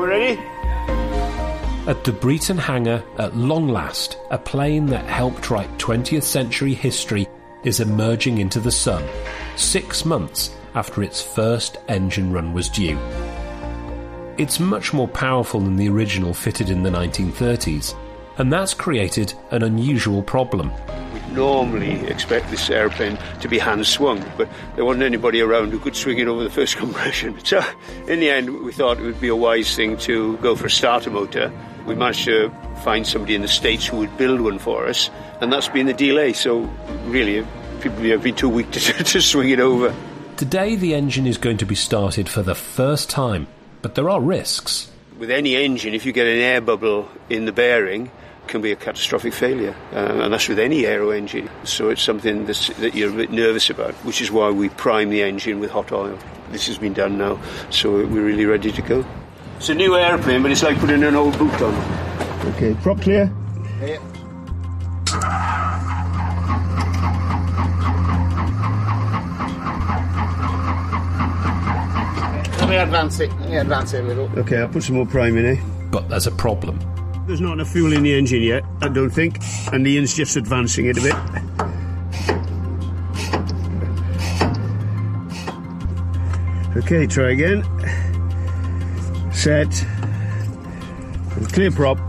We're ready? At the Breton hangar, at long last, a plane that helped write 20th century history is emerging into the sun, 6 months after its first engine run was due. It's much more powerful than the original fitted in the 1930s, and that's created an unusual problem. We'd normally expect this airplane to be hand-swung, but there wasn't anybody around who could swing it over the first compression. So, in the end, we thought it would be a wise thing to go for a starter motor. We managed to find somebody in the States who would build one for us, and that's been the delay. So, really, people have been too weak to swing it over. Today, the engine is going to be started for the first time, but there are risks. With any engine, if you get an air bubble in the bearing, can be a catastrophic failure, and that's with any aero engine. So it's something that you're a bit nervous about, which is why we prime the engine with hot oil. This has been done now, so we're really ready to go. It's a new airplane, but it's like putting an old boot on. Okay, prop clear? Yeah. Let me advance it a little. Okay, I'll put some more prime in, eh? But there's a problem. There's not enough fuel in the engine yet, I don't think, and Ian's just advancing it a bit. Okay, try again. Set. And clear prop.